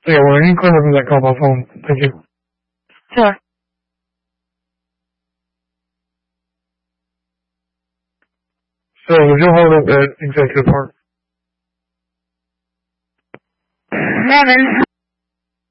Yeah, well, you can call that call by phone. Thank you. Sure. So, would you hold up at Executive Park? Nevin.